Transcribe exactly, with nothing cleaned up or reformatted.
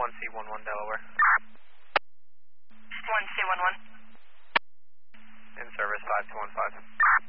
one C one one Delaware. one C one one. In service five two one five.